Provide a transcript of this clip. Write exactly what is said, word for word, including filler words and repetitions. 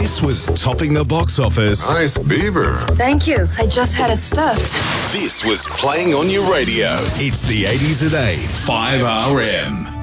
This was topping the box office. Nice beaver. Thank you. I just had it stuffed. This was playing on your radio. It's the eighties at eight, five R M.